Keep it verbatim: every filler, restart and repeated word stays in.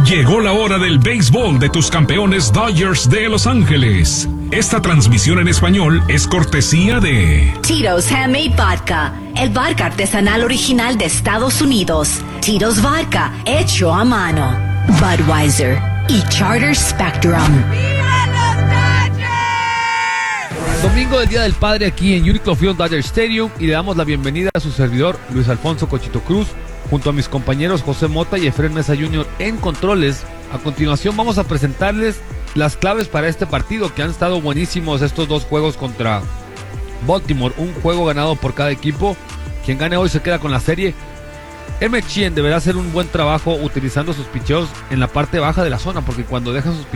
Llegó la hora del béisbol de tus campeones Dodgers de Los Ángeles. Esta transmisión en español es cortesía de Tito's Handmade Vodka, el vodka artesanal original de Estados Unidos. Tito's Vodka, hecho a mano. Budweiser y Charter Spectrum. Domingo del Día del Padre aquí en Uniqlo Field Dodger Stadium y le damos la bienvenida a su servidor Luis Alfonso Cochito Cruz junto a mis compañeros José Mota y Efren Mesa junior en controles. A continuación vamos a presentarles las claves para este partido, que han estado buenísimos estos dos juegos contra Baltimore, un juego ganado por cada equipo. Quien gane hoy se queda con la serie. Emmett Sheehan deberá hacer un buen trabajo utilizando sus picheos en la parte baja de la zona, porque cuando dejan sus